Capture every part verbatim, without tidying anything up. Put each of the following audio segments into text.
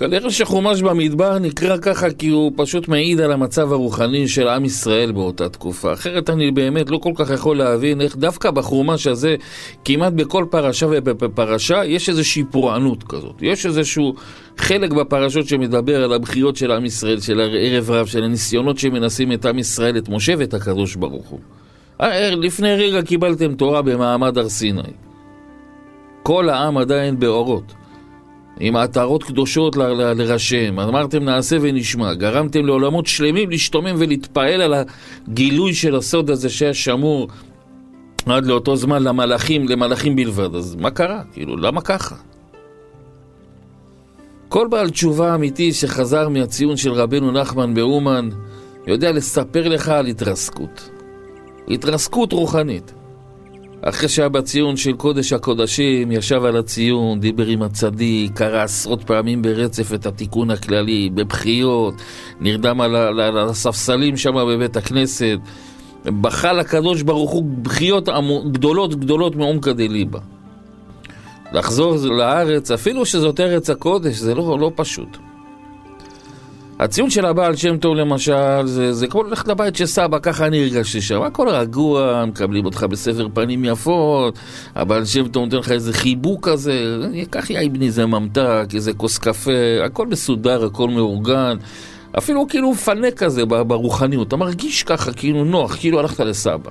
כנראה שחומש במדבר נקרא ככה כי הוא פשוט מעיד על המצב הרוחני של עם ישראל באותה תקופה. אחרת אני באמת לא כל כך יכול להבין איך דווקא בחומש הזה, כמעט בכל פרשה ובפרשה, יש איזושהי פורענות כזאת. יש איזשהו חלק בפרשות שמדבר על הבחיות של עם ישראל, של ערב רב, של הניסיונות שמנסים את עם ישראל, את משה ואת הקדוש ברוך הוא. לפני רגע קיבלתם תורה במעמד הר סיני. כל העם עדיין באורות. עם עטרות קדושות ל- ל- לראשיהם, אמרתם נעשה ונשמע, גרמתם לעולמות שלמים להשתומם ולהתפעל על הגילוי של הסוד הזה שהיה שמור עד לאותו זמן למלאכים, למלאכים בלבד. אז מה קרה? כאילו, למה ככה? כל בעל תשובה אמיתי שחזר מהציון של רבנו נחמן באומן יודע לספר לך על התרסקות. התרסקות רוחנית. אחרי שהיה בציון של קודש הקודשים, ישב על הציון, דיבר עם הצדיק, קרא עשרות פעמים ברצף את התיקון הכללי, בבחיות, נרדם על, על, על הספסלים שם בבית הכנסת, בכה לקדוש ברוך הוא בחיות גדולות גדולות מעומקא דליבא. לחזור לארץ, אפילו שזאת ארץ הקודש, זה לא, לא פשוט. הציון של הבעל שם טוב למשל, זה, זה כמו ללכת לבית של סבא, ככה אני הרגשתי שם. הכל רגוע, מקבלים אותך בספר פנים יפות, הבעל שם טוב נותן לך איזה חיבוק כזה, כך יאי בני זה ממתק, איזה כוס קפה, הכל מסודר, הכל מאורגן, אפילו כאילו פנק כזה ברוחניות, אתה מרגיש ככה כאילו נוח, כאילו הלכת לסבא.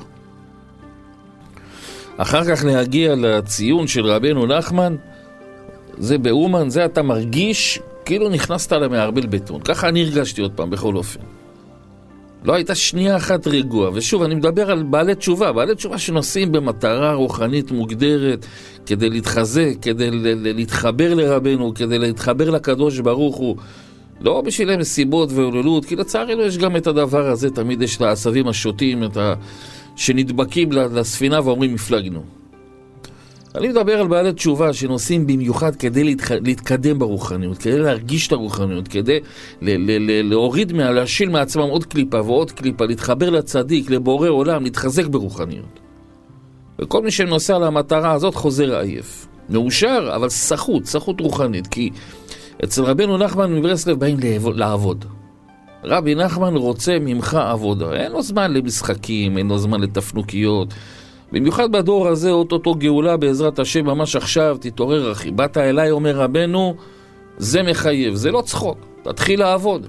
אחר כך להגיע לציון של רבנו נחמן, זה באומן, זה אתה מרגיש כאילו נכנסת למערבל בטון. ככה אני הרגשתי עוד פעם בכל אופן. לא הייתה שנייה אחת רגוע. ושוב, אני מדבר על בעלי תשובה. בעלי תשובה שנוסעים במטרה רוחנית מוגדרת כדי להתחזק, כדי להתחבר לרבנו, כדי להתחבר לקדוש ברוך הוא. לא בשביל מסיבות והוללות, כי לצערנו יש גם את הדבר הזה. תמיד יש את העשבים השוטים, את ה... שנדבקים לספינה ואומרים מפלגנו. אני מדבר על בעלי תשובה שנוסעים במיוחד כדי להתח... להתקדם ברוחניות, כדי להרגיש את הרוחניות, כדי ל... ל... ל... להוריד, מה... להשיל מעצמם עוד קליפה ועוד קליפה, להתחבר לצדיק, לבורא עולם, להתחזק ברוחניות. וכל מי שנוסע למטרה הזאת חוזר עייף. מאושר, אבל סחוט, סחוט רוחנית, כי אצל רבנו נחמן מברסלב באים לעבוד. רבי נחמן רוצה ממך עבודה. אין לו זמן למשחקים, אין לו זמן לתפנוקיות. במיוחד בדור הזה, אותו גאולה בעזרת השם ממש עכשיו, תתעורר אחי. באת אליי, אומר רבנו, זה מחייב, זה לא צחוק. תתחיל לעבוד.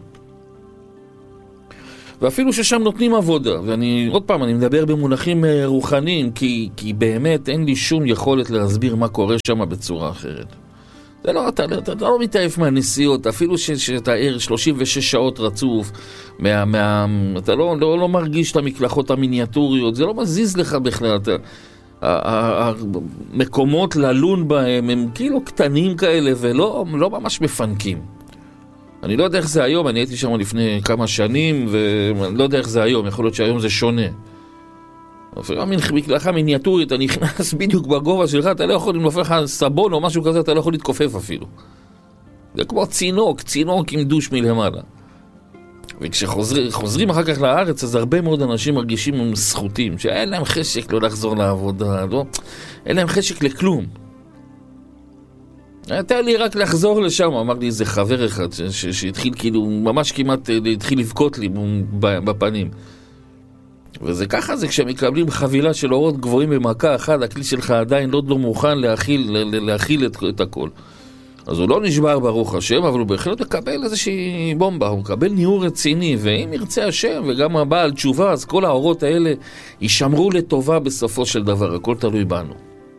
ואפילו ששם נותנים עבודה, ואני, עוד פעם, אני מדבר במונחים רוחניים, כי, כי באמת אין לי שום יכולת להסביר מה קורה שם בצורה אחרת. זה לא, אתה, אתה, אתה לא מתעייף מהנסיעות, אפילו ש, שאתה ער שלושים ושש שעות רצוף, מה, מה, אתה לא, לא, לא מרגיש את המקלחות המיניאטוריות, זה לא מזיז לך בכלל, אתה, המקומות ללון בהם הם כאילו קטנים כאלה ולא לא ממש מפנקים. אני לא יודע איך זה היום, אני הייתי שם לפני כמה שנים ואני לא יודע איך זה היום, יכול להיות שהיום זה שונה. אפילו מקלחה מיניאטורית, אתה נכנס בדיוק בגובה שלך, אתה לא יכול, אם נופל לך סבון או משהו כזה, אתה לא יכול להתכופף אפילו. זה כמו צינוק, צינוק עם דוש מלמעלה. וכשחוזרים אחר כך לארץ, אז הרבה מאוד אנשים מרגישים זכותים, שאין להם חשק לא לחזור לעבודה, לא? אין להם חשק לכלום. הייתה לי רק לחזור לשם, אמר לי איזה חבר אחד, שהתחיל כאילו, ממש כמעט התחיל לבכות לי בפנים. וזה ככה, זה כשמקבלים חבילה של אורות גבוהים במכה אחת, הכלי שלך עדיין לא, לא מוכן להכיל, להכיל את, את הכל. אז הוא לא נשבר ברוך השם, אבל הוא בהחלט מקבל איזושהי בומבה, הוא מקבל ניעור רציני, ואם ירצה השם וגם הבעל תשובה, אז כל האורות האלה יישמרו לטובה בסופו של דבר, הכל תלוי בנו.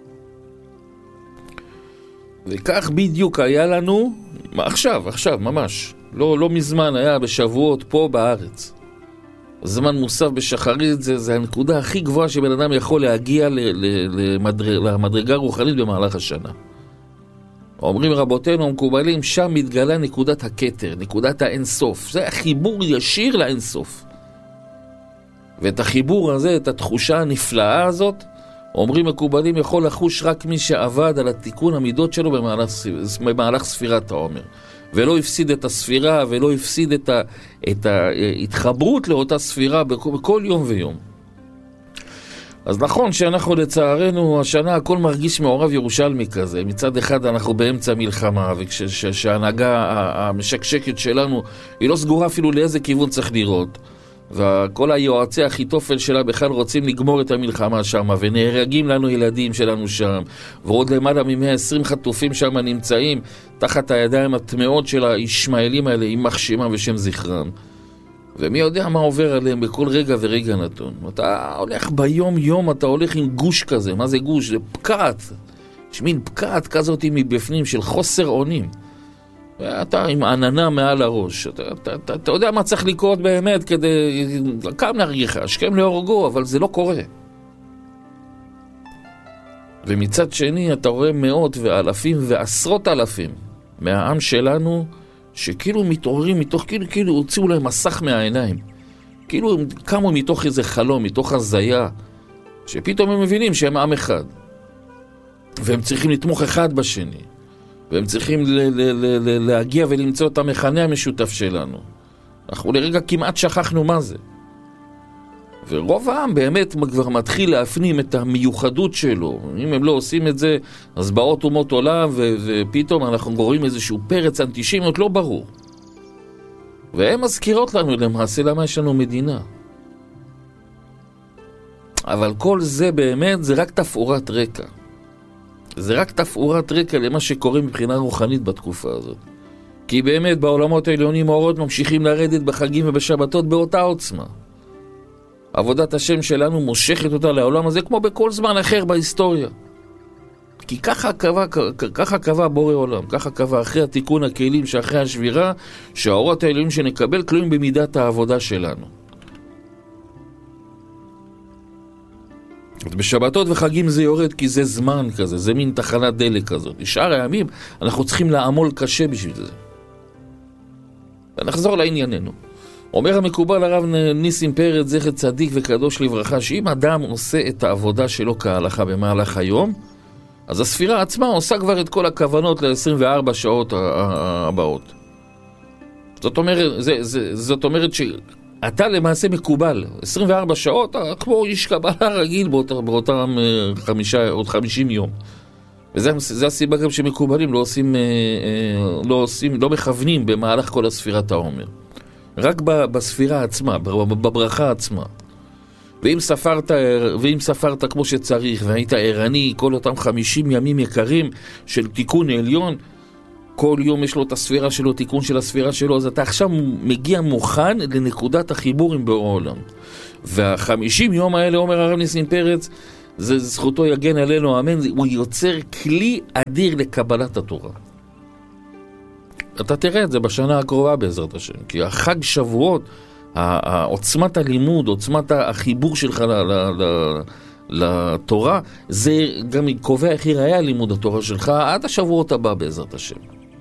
וכך בדיוק היה לנו, עכשיו, עכשיו, ממש, לא, לא מזמן, היה בשבועות פה בארץ. זמן מוסף בשחרית, זה, זה הנקודה הכי גבוהה שבן אדם יכול להגיע ל, ל, למדרג, למדרגה רוחנית במהלך השנה. אומרים רבותינו המקובלים, שם מתגלה נקודת הכתר, נקודת האינסוף. זה החיבור ישיר לאינסוף. ואת החיבור הזה, את התחושה הנפלאה הזאת, אומרים מקובלים, יכול לחוש רק מי שעבד על התיקון המידות שלו במהלך, במהלך ספירת העומר. ולא הפסיד את הספירה, ולא הפסיד את, ה, את ההתחברות לאותה ספירה בכל, בכל יום ויום. אז נכון שאנחנו לצערנו, השנה הכל מרגיש מעורב ירושלמי כזה. מצד אחד אנחנו באמצע מלחמה, וכשההנהגה המשקשקת שלנו, היא לא סגורה אפילו לאיזה כיוון צריך לראות. וכל היועצי החיתופל שלה בכלל רוצים לגמור את המלחמה שם, ונהרגים לנו ילדים שלנו שם, ועוד למעלה מ-מאה ועשרים חטופים שם נמצאים, תחת הידיים הטמעות של הישמעאלים האלה, עם מחשימה ושם זכרם. ומי יודע מה עובר עליהם בכל רגע ורגע נתון. אתה הולך ביום יום, אתה הולך עם גוש כזה. מה זה גוש? זה פקעת. יש מין פקעת כזאת מבפנים של חוסר אונים. אתה עם עננה מעל הראש. אתה, אתה, אתה, אתה יודע מה צריך לקרות באמת כדי... קם להרגיך, השכם להורגו, אבל זה לא קורה. ומצד שני אתה רואה מאות ואלפים ועשרות אלפים מהעם שלנו שכאילו מתעוררים מתוך, כאילו, כאילו הוציאו להם מסך מהעיניים. כאילו הם קמו מתוך איזה חלום, מתוך הזיה, שפתאום הם מבינים שהם עם אחד. והם צריכים לתמוך אחד בשני. והם צריכים ל- ל- ל- ל- להגיע ולמצוא את המכנה המשותף שלנו. אנחנו לרגע כמעט שכחנו מה זה. ורוב העם באמת כבר מתחיל להפנים את המיוחדות שלו. אם הם לא עושים את זה, אז באות אומות עולם, ו- ופתאום אנחנו גורמים איזשהו פרץ אנטישמיות לא ברור. והן מזכירות לנו למעשה למה יש לנו מדינה. אבל כל זה באמת זה רק תפאורת רקע. זה רק תפאורת רקע למה שקורה מבחינה רוחנית בתקופה הזאת. כי באמת בעולמות העליונים האורות ממשיכים לרדת בחגים ובשבתות באותה עוצמה. עבודת השם שלנו מושכת אותה לעולם הזה כמו בכל זמן אחר בהיסטוריה. כי ככה קבע, ככה קבע בורא עולם, ככה קבע אחרי התיקון הכלים שאחרי השבירה, שהאורות העליונים שנקבל תלויים במידת העבודה שלנו. בשבתות וחגים זה יורד כי זה זמן כזה, זה מין תחנת דלק כזאת. בשאר הימים אנחנו צריכים לעמול קשה בשביל זה. ונחזור לענייננו. אומר המקובל הרב ניסים פרץ, זכר צדיק וקדוש לברכה, שאם אדם עושה את העבודה שלו כהלכה במהלך היום, אז הספירה עצמה עושה כבר את כל הכוונות ל-עשרים וארבע שעות הבאות. זאת אומרת, זה, זה, זאת אומרת שאתה למעשה מקובל, עשרים וארבע שעות, כמו איש קבלה רגיל באותם, באותם חמישה, עוד חמישים יום. וזה הסיבה גם שמקובלים לא עושים, לא עושים, לא מכוונים במהלך כל הספירת העומר. רק בספירה עצמה, בברכה עצמה. ואם ספרת, ואם ספרת כמו שצריך, והיית ערני כל אותם חמישים ימים יקרים של תיקון עליון, כל יום יש לו את הספירה שלו, תיקון של הספירה שלו, אז אתה עכשיו מגיע מוכן לנקודת החיבור עם בורא עולם. והחמישים יום האלה, אומר הרב ניסים פרץ, זה זכותו יגן עלינו, אמן, הוא יוצר כלי אדיר לקבלת התורה. אתה תראה את זה בשנה הקרובה בעזרת השם, כי החג שבועות, עוצמת הלימוד, עוצמת החיבור שלך לתורה, זה גם קובע איך ייראה לימוד התורה שלך עד השבועות הבא בעזרת השם.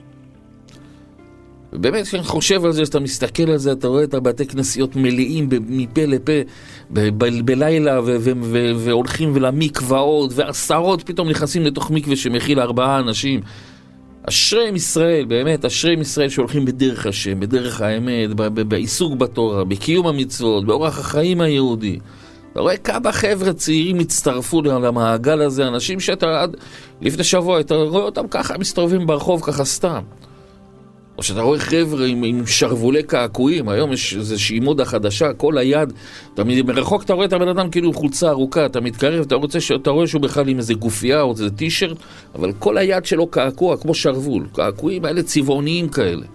ובאמת כשאני חושב על זה, שאתה מסתכל על זה, אתה רואה את הבתי כנסיות מלאים מפה לפה בלילה והולכים ולמקוואות, ועשרות פתאום נכנסים לתוך מקווה שמכיל ארבעה אנשים. אשרי ישראל, באמת, אשרי ישראל שהולכים בדרך השם, בדרך האמת, בעיסוק בתורה, בקיום המצוות, באורח החיים היהודי. אתה רואה כמה חבר'ה צעירים הצטרפו למעגל הזה, אנשים שאתה עד לפני שבוע, אתה רואה אותם ככה, מסתובבים ברחוב ככה סתם. או שאתה רואה חבר'ה עם, עם שרבולי קעקועים, היום יש איזושהי מודה חדשה, כל היד, אתה מרחוק אתה רואה את הבן אדם כאילו חולצה ארוכה, אתה מתקרב, אתה, רוצה, אתה רואה שהוא בכלל עם איזה גופייה או איזה טישרט, אבל כל היד שלו קעקוע, כמו שרבול, קעקועים האלה צבעוניים כאלה.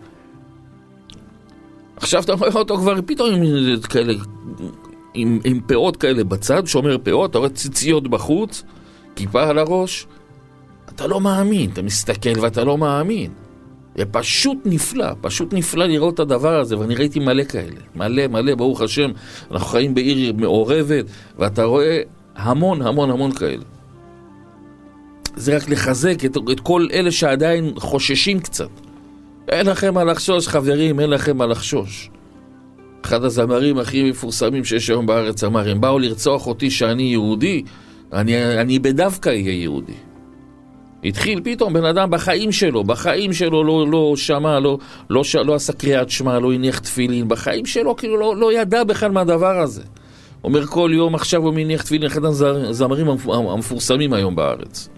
עכשיו אתה רואה אותו כבר פתאום עם, כאלה, עם, עם פאות כאלה בצד, שומר פאות, אתה רואה ציציות בחוץ, כיפה על הראש, אתה לא מאמין, אתה מסתכל ואתה לא מאמין. זה פשוט נפלא, פשוט נפלא לראות את הדבר הזה, ואני ראיתי מלא כאלה, מלא, מלא, ברוך השם, אנחנו חיים בעיר מעורבת, ואתה רואה המון, המון, המון כאלה. זה רק לחזק את, את כל אלה שעדיין חוששים קצת. אין לכם מה לחשוש, חברים, אין לכם מה לחשוש. אחד הזמרים הכי מפורסמים שיש היום בארץ אמר, הם באו לרצוח אותי שאני יהודי, אני, אני בדווקא אהיה יהודי. התחיל פתאום בן אדם בחיים שלו, בחיים שלו לא, לא שמע, לא, לא, לא עשה קריאת שמע, לא הניח תפילין, בחיים שלו כאילו לא, לא ידע בכלל מהדבר הזה. אומר כל יום, עכשיו הוא מניח תפילין, אחד הזמרים המפורסמים היום בארץ.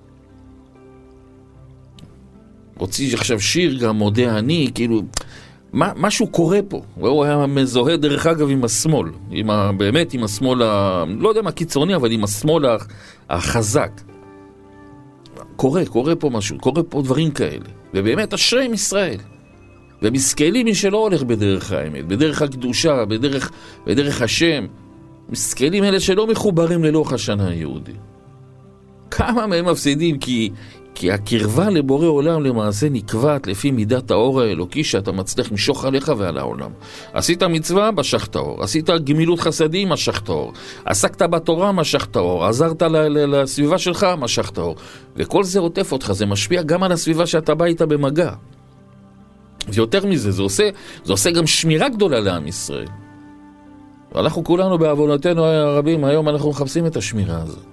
הוציא עכשיו שיר גם מודה אני, כאילו, מה, משהו קורה פה. הוא היה מזוהה דרך אגב עם השמאל, עם ה, באמת עם השמאל, ה, לא יודע מה קיצוני, אבל עם השמאל החזק. קורה, קורה פה משהו, קורה פה דברים כאלה. ובאמת אשרי עם ישראל. ומסכלים מי שלא הולך בדרך האמת, בדרך הקדושה, בדרך, בדרך השם. מסכלים אלה שלא מחוברים ללוח השנה היהודי. כמה מהם מפסידים? כי, כי הקרבה לבורא עולם למעשה נקבעת לפי מידת האור האלוקי שאתה מצליח משוך עליך ועל העולם. עשית מצווה, משכת אור. עשית גמילות חסדים, משכת אור. עסקת בתורה, משכת אור. עזרת ל- ל- לסביבה שלך, משכת אור. וכל זה עוטף אותך, זה משפיע גם על הסביבה שאתה בא איתה במגע. ויותר מזה, זה עושה, זה עושה גם שמירה גדולה לעם ישראל. ואנחנו כולנו בעוונותינו הרבים, היום אנחנו מחפשים את השמירה הזאת.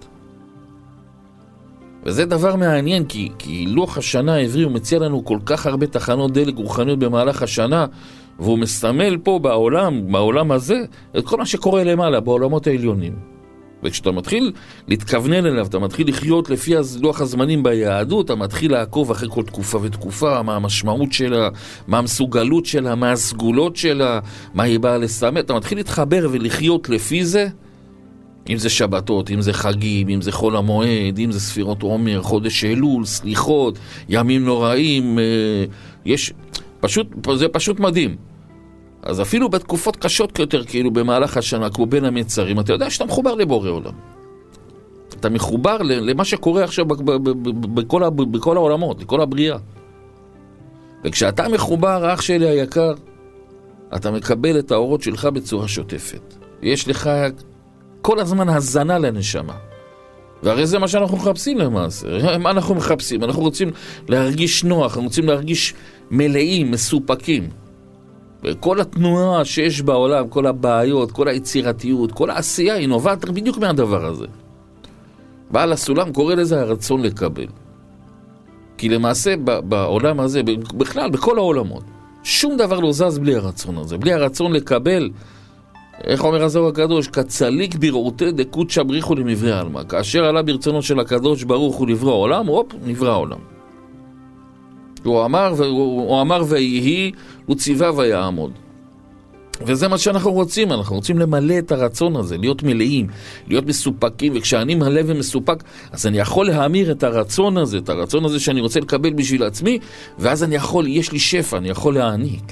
וזה דבר מעניין, כי, כי לוח השנה העברי הוא מציע לנו כל כך הרבה תחנות דלק רוחניות במהלך השנה, והוא מסמל פה בעולם, בעולם הזה, את כל מה שקורה למעלה, בעולמות העליונים. וכשאתה מתחיל להתכוונן אליו, אתה מתחיל לחיות לפי לוח הזמנים ביהדות, אתה מתחיל לעקוב אחרי כל תקופה ותקופה, מה המשמעות שלה, מה המסוגלות שלה, מה הסגולות שלה, מה היא באה לסמל, אתה מתחיל להתחבר ולחיות לפי זה, אם זה שבתות, אם זה חגים, אם זה חול המועד, אם זה ספירות עומר, חודש אלול, סליחות, ימים נוראים, יש, פשוט, זה פשוט מדהים. אז אפילו בתקופות קשות יותר, כאילו במהלך השנה, כמו בין המצרים, אתה יודע שאתה מחובר לבורא עולם. אתה מחובר למה שקורה עכשיו בכל, בכל העולמות, בכל הבריאה. וכשאתה מחובר, אח שלי היקר, אתה מקבל את האורות שלך בצורה שוטפת. יש לך כל הזמן הזנה לנשמה. והרי זה מה שאנחנו מחפשים למעשה. מה אנחנו מחפשים? אנחנו רוצים להרגיש נוח, אנחנו רוצים להרגיש מלאים, מסופקים. וכל התנועה שיש בעולם, כל הבעיות, כל היצירתיות, כל העשייה היא נובעת בדיוק מהדבר הזה. בעל הסולם קורא לזה הרצון לקבל. כי למעשה בעולם הזה, בכלל, בכל העולמות, שום דבר לא זז בלי הרצון הזה. בלי הרצון לקבל, איך אומר הזוהר הקדוש? כצליק בראותי דקות שבריחו למבריא העלמא. כאשר עלה ברצונו של הקדוש ברוך הוא לברוא העולם, הופ, נברא העולם. הוא אמר, הוא אמר ויהי, הוא ציווה ויעמוד. וזה מה שאנחנו רוצים, אנחנו רוצים למלא את הרצון הזה, להיות מלאים, להיות מסופקים, וכשאני מלא ומסופק, אז אני יכול להאמיר את הרצון הזה, את הרצון הזה שאני רוצה לקבל בשביל עצמי, ואז אני יכול, יש לי שפע, אני יכול להעניק.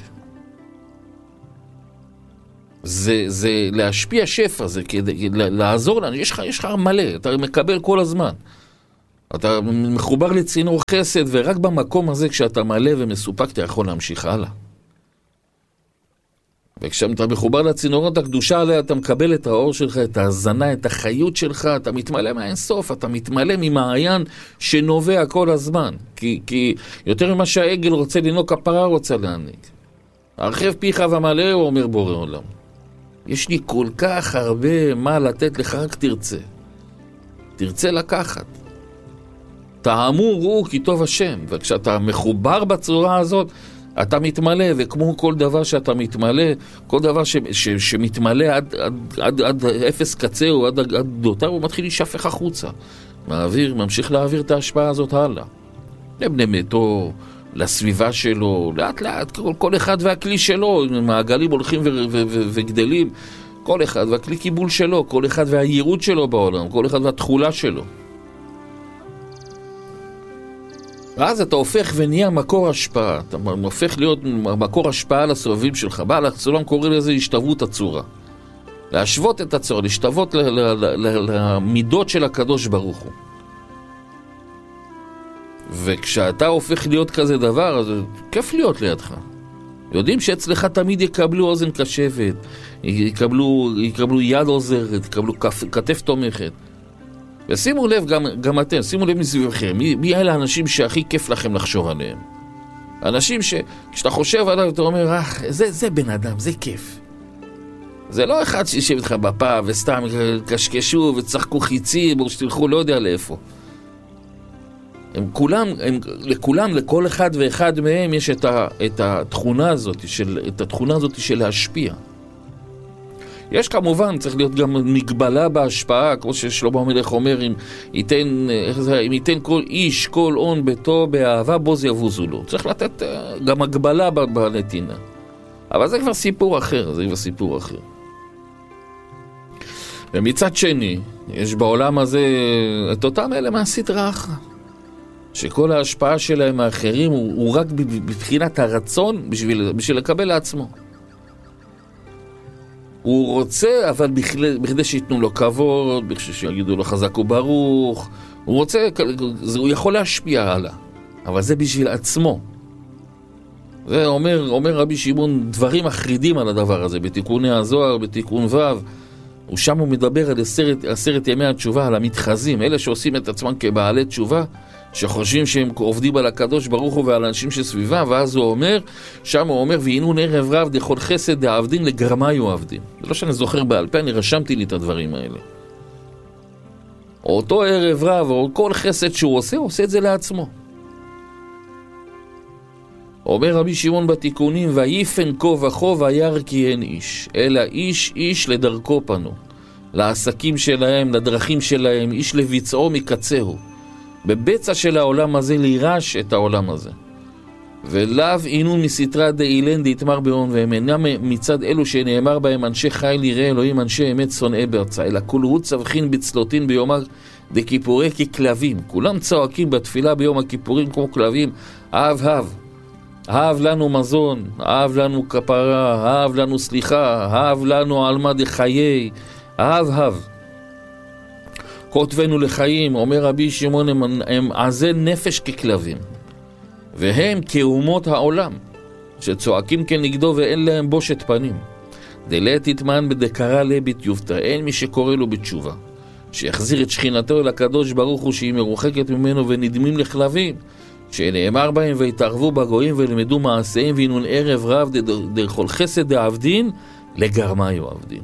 זה, זה להשפיע שפע, זה כדי לעזור לנו, יש לך, יש לך מלא, אתה מקבל כל הזמן. אתה מחובר לצינור חסד, ורק במקום הזה, כשאתה מלא ומסופק, אתה יכול להמשיך הלאה. וכשאתה מחובר לצינורות הקדושה עליה, אתה מקבל את האור שלך, את ההזנה, את החיות שלך, אתה מתמלא מהאינסוף, אתה מתמלא ממעיין שנובע כל הזמן. כי, כי יותר ממה שהעגל רוצה לנוק, הפרה רוצה להעניק. הרחב פיך ומלא, הוא אומר בורא עולם. יש לי כל כך הרבה מה לתת לך, רק תרצה. תרצה לקחת. תאמור הוא כי טוב השם, וכשאתה מחובר בצורה הזאת, אתה מתמלא, וכמו כל דבר שאתה מתמלא, כל דבר ש, ש, שמתמלא עד, עד, עד, עד אפס קצהו, עד, עד דותיו, הוא מתחיל להישפך החוצה. מעביר, ממשיך להעביר את ההשפעה הזאת הלאה. לבני ביתו, לסביבה שלו, לאט לאט, כל, כל אחד והכלי שלו, מעגלים הולכים ו, ו, ו, וגדלים, כל אחד והכלי קיבול שלו, כל אחד והייעוד שלו בעולם, כל אחד והתחולה שלו. ואז אתה הופך ונהיה מקור השפעה, אתה הופך להיות מקור השפעה לסובבים שלך. בעל הסולם קורא לזה השתוות הצורה. להשוות את הצורה, להשתוות למידות של הקדוש ברוך הוא. וכשאתה הופך להיות כזה דבר, אז כיף להיות לידך. יודעים שאצלך תמיד יקבלו אוזן קשבת, יקבלו, יקבלו יד עוזרת, יקבלו כתף תומכת. ושימו לב, גם, גם אתם, שימו לב מסביבכם, מי, מי אלה האנשים שהכי כיף לכם לחשוב עליהם? אנשים שכשאתה חושב עליו, אתה אומר, אה, זה, זה בן אדם, זה כיף. זה לא אחד שישב איתך בפה וסתם קשקשו וצחקו חיצים, או שתלכו לא יודע לאיפה. הם כולם, הם, לכולם, לכל אחד ואחד מהם יש את, ה, את התכונה הזאת, של, את התכונה הזאת של להשפיע. יש כמובן, צריך להיות גם מגבלה בהשפעה, כמו ששלמה המלך אומר, אם ייתן, אם ייתן כל איש, כל און ביתו באהבה, בו זה יבוזו לו. צריך לתת גם הגבלה בנתינה. אבל זה כבר סיפור אחר, זה כבר סיפור אחר. ומצד שני, יש בעולם הזה את אותם אלה מהסדרה אחת, שכל ההשפעה שלהם האחרים הוא, הוא רק בבחינת הרצון בשביל, בשביל לקבל לעצמו. הוא רוצה, אבל בכדי, בכדי שיתנו לו כבוד, בכדי שיגידו לו חזק וברוך, הוא רוצה, הוא יכול להשפיע עליו, אבל זה בשביל עצמו. זה אומר, אומר רבי שמעון דברים מחרידים על הדבר הזה, בתיקוני הזוהר, בתיקון ו', ושם הוא מדבר על עשרת, עשרת ימי התשובה, על המתחזים, אלה שעושים את עצמם כבעלי תשובה, שחושבים שהם עובדים על הקדוש ברוך הוא ועל האנשים שסביבה, ואז הוא אומר, שם הוא אומר, והינון ערב רב דכל חסד דעבדין לגרמיו עבדין. זה לא שאני זוכר בעל פה, אני רשמתי לי את הדברים האלה. אותו ערב רב, או כל חסד שהוא עושה, הוא עושה את זה לעצמו. אומר רבי שמעון בתיקונים, ויפן כה וכה וירא כי אין איש, אלא איש איש לדרכו פנו, לעסקים שלהם, לדרכים שלהם, איש לביצעו מקצהו, בבצע של העולם הזה לירש את העולם הזה. ולאו אינון מסתרא דאילן דאיתמר בהון, והם אינם מצד אלו שנאמר בהם אנשי חיל יראי אלוהים, אנשי אמת שונאי בארצה, אלא כולהו צווחין בצלותין ביומר דכיפורי ככלבים. כולם צועקים בתפילה ביום הכיפורים כמו כלבים, אהב אהב. אהב לנו מזון, אהב לנו כפרה, אהב לנו סליחה, אהב לנו עלמא דחיי, אהב אהב. כותבנו לחיים, אומר רבי שמעון, הם, הם עזי נפש ככלבים, והם כאומות העולם, שצועקים כנגדו ואין להם בושת פנים. דלה תתמן בדקרה לבית יופתא, אין מי שקורא לו בתשובה, שיחזיר את שכינתו אל הקדוש ברוך הוא, שהיא מרוחקת ממנו, ונדמים לכלבים, שנאמר בהם ויתערבו בגויים ולמדו מעשיהם, והינון ערב רב דכל חסד דעבדין לגרמיו עבדין.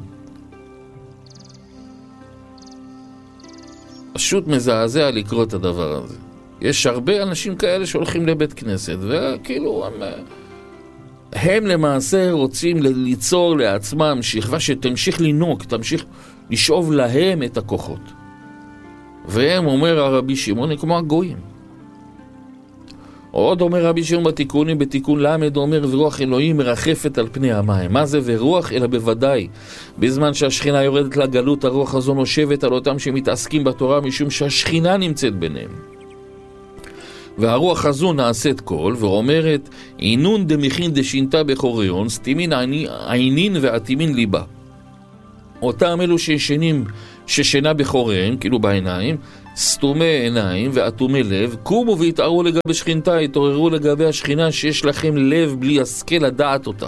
פשוט מזעזע לקרוא את הדבר הזה. יש הרבה אנשים כאלה שהולכים לבית כנסת, וכאילו הם, הם למעשה רוצים ליצור לעצמם שכבה שתמשיך לנוק, תמשיך לשאוב להם את הכוחות. והם, אומר הרבי שמעון, כמו הגויים. עוד אומר רבי שמעון בתיקונים, בתיקון למד, אומר ורוח אלוהים מרחפת על פני המים. מה זה ורוח? אלא בוודאי בזמן שהשכינה יורדת לגלות, הרוח הזו נושבת על אותם שמתעסקים בתורה, משום שהשכינה נמצאת ביניהם. והרוח הזו נעשית קול ואומרת, אינון דמכין דשינתה בחוריון, סתימין עינין ועתימין ליבה. אותם אלו שישנים, ששינה בחוריהם, כאילו בעיניים, סתומי עיניים ואטומי לב, קומו והתערו לגבי שכינתה, התעוררו לגבי השכינה שיש לכם לב בלי השכל לדעת אותה.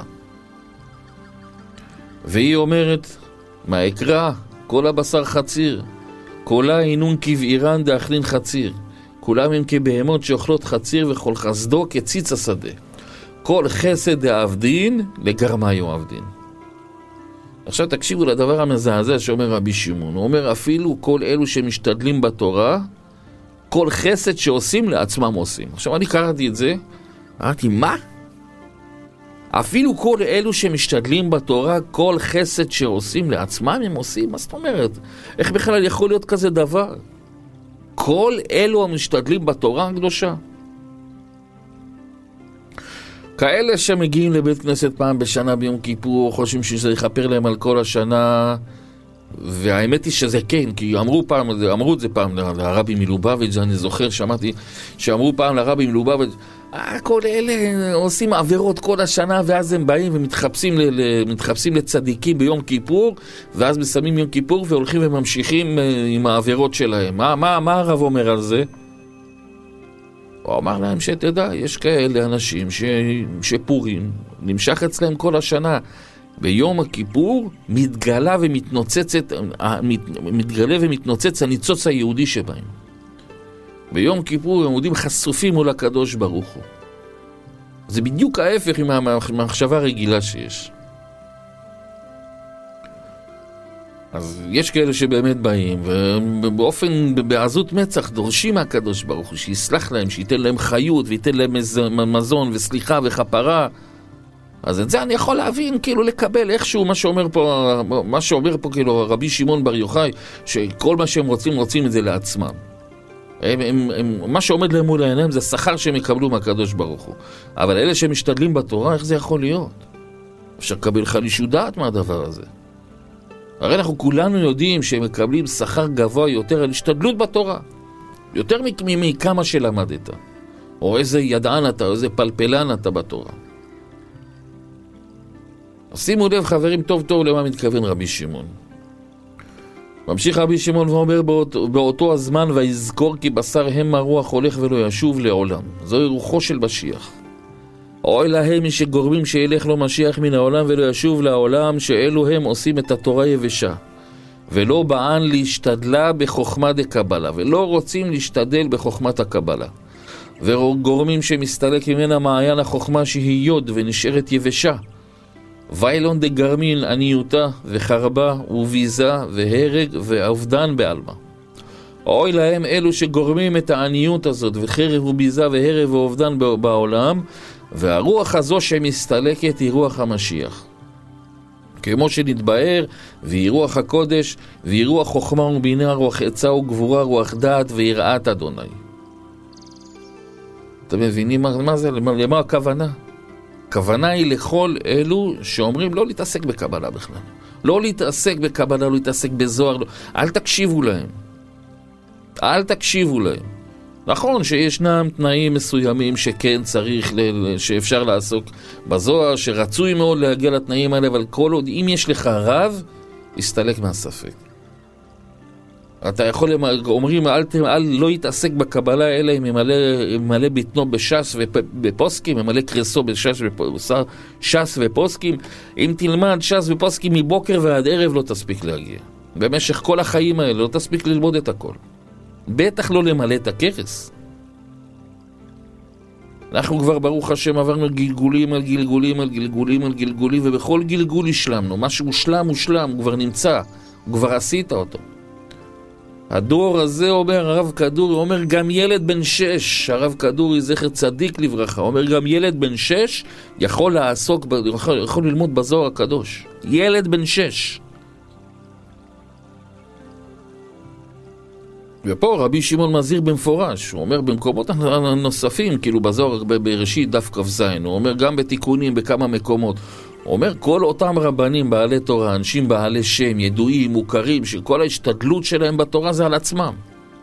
והיא אומרת, מה אקרא? כל הבשר חציר, כולה אינון כבעירן דאכלין חציר, כולם הם כבהמות שאוכלות חציר, וכל חסדו כציץ השדה. כל חסד דעבדין לגרמיו עבדין. עכשיו תקשיבו לדבר המזעזע שאומר רבי שמעון. הוא אומר, אפילו כל אלו שמשתדלים בתורה, כל חסד שעושים לעצמם עושים. עכשיו אני קראתי את זה, אמרתי, מה? אפילו כל אלו שמשתדלים בתורה, כל חסד שעושים לעצמם הם עושים? מה זאת אומרת? איך בכלל יכול להיות כזה דבר? כל אלו המשתדלים בתורה הקדושה. כאלה שמגיעים לבית כנסת פעם בשנה ביום כיפור, חושבים שזה יכפר להם על כל השנה, והאמת היא שזה כן, כי אמרו פעם, אמרו את זה פעם לרבי מלובביץ', אני זוכר, שמעתי שאמרו פעם לרבי מלובביץ', אה, כל אלה עושים עבירות כל השנה, ואז הם באים ומתחפשים מתחפשים לצדיקים ביום כיפור, ואז מסיימים יום כיפור והולכים וממשיכים עם העבירות שלהם. מה, מה, מה הרב אומר על זה? הוא אמר להם שתדע, יש כאלה אנשים ש... שפורים נמשך אצלהם כל השנה. ביום הכיפור מתגלה ומתנוצצת, מתגלה ומתנוצץ הניצוץ היהודי שבהם. ביום כיפור הם עומדים חשופים מול הקדוש ברוך הוא. זה בדיוק ההפך עם המחשבה הרגילה שיש. אז יש כאלה שבאמת באים, ובאופן, בעזות מצח, דורשים מהקדוש ברוך הוא, שיסלח להם, שייתן להם חיות, וייתן להם מזון וסליחה וכפרה. אז את זה אני יכול להבין, כאילו לקבל איכשהו מה שאומר פה, מה שאומר פה כאילו רבי שמעון בר יוחאי, שכל מה שהם רוצים, רוצים את זה לעצמם. הם, הם, הם, מה שעומד להם מול העיניים זה שכר שהם יקבלו מהקדוש ברוך הוא. אבל אלה שמשתדלים בתורה, איך זה יכול להיות? אפשר לקבל חלישות דעת מהדבר הזה. הרי אנחנו כולנו יודעים שהם מקבלים שכר גבוה יותר על השתדלות בתורה. יותר מכמה שלמדת. או איזה ידען אתה, או איזה פלפלן אתה בתורה. שימו לב חברים טוב טוב למה מתכוון רבי שמעון. ממשיך רבי שמעון ואומר באותו, באותו הזמן ויזכור כי בשר הם הרוח הולך ולא ישוב לעולם. זוהי רוחו של משיח. אוי להם שגורמים שילך לו משיח מן העולם ולא ישוב לעולם, שאלו הם עושים את התורה יבשה ולא בען להשתדלה בחוכמה דקבלה, ולא רוצים להשתדל בחוכמת הקבלה, וגורמים שמסתלק ממנה מעיין החוכמה שהיא יוד ונשארת יבשה, ויילון דגרמין עניותה וחרבה וביזה והרג ואובדן בעלמה. אוי להם אלו שגורמים את העניות הזאת וחרב וביזה והרג ואובדן בעולם, והרוח הזו שמסתלקת היא רוח המשיח, כמו שנתבאר, והיא רוח הקודש, והיא רוח חוכמה ובינה, רוח עצה וגבורה, רוח דעת ויראת אדוני. אתם מבינים מה, מה זה? למה, למה הכוונה? הכוונה היא לכל אלו שאומרים לא להתעסק בקבלה בכלל. לא להתעסק בקבלה, לא להתעסק בזוהר. לא. אל תקשיבו להם. אל תקשיבו להם. נכון שישנם תנאים מסוימים שכן צריך, ל... שאפשר לעסוק בזוהר, שרצוי מאוד להגיע לתנאים האלה, אבל כל עוד, אם יש לך רב, יסתלק מהספק. אתה יכול, אומרים, אל, אל לא יתעסק בקבלה, אלא אם ממלא ביטנו בש"ס ובפוסקים, ממלא קרסו בש"ס ופוסקים. אם תלמד ש"ס ופוסקים מבוקר ועד ערב, לא תספיק להגיע. במשך כל החיים האלה, לא תספיק ללמוד את הכל. בטח לא למלא את הכרס. אנחנו כבר ברוך השם עברנו גלגולים על גלגולים על גלגולים על גלגולים, ובכל גלגול השלמנו. מה שהושלם הושלם, הוא כבר נמצא, הוא כבר עשית אותו. הדור הזה, אומר הרב כדורי, אומר גם ילד בן שש, הרב כדורי זכר צדיק לברכה, אומר גם ילד בן שש יכול לעסוק, יכול, יכול ללמוד בזוהר הקדוש. ילד בן שש. ופה רבי שמעון מזהיר במפורש, הוא אומר במקומות נוספים, כאילו בזוהר בראשית דף כ"ז, הוא אומר גם בתיקונים בכמה מקומות, הוא אומר כל אותם רבנים בעלי תורה, אנשים בעלי שם, ידועים, מוכרים, שכל ההשתדלות שלהם בתורה זה על עצמם.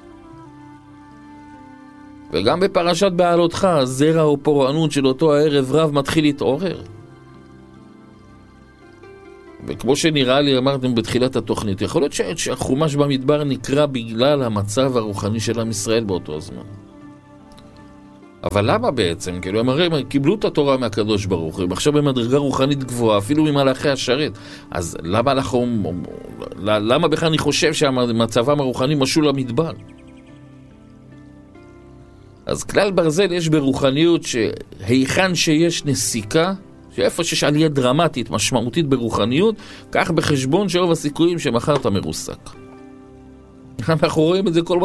וגם בפרשת בעלותך, זרע או פורענות של אותו הערב רב מתחיל להתעורר. וכמו שנראה לי, אמרתם בתחילת התוכנית, יכול להיות שהחומש במדבר נקרא בגלל המצב הרוחני של עם ישראל באותו הזמן. אבל למה בעצם? כאילו הם הרי קיבלו את התורה מהקדוש ברוך הוא, עכשיו במדרגה רוחנית גבוהה, אפילו ממלאכי השרת. אז למה אנחנו, למה בכלל אני חושב שהמצבם הרוחני משול למדבר? אז כלל ברזל יש ברוחניות שהיכן שיש נסיקה, שאיפה שיש עלייה דרמטית, משמעותית ברוחניות, כך בחשבון שרוב הסיכויים שמחר אתה מרוסק. אנחנו רואים את זה כל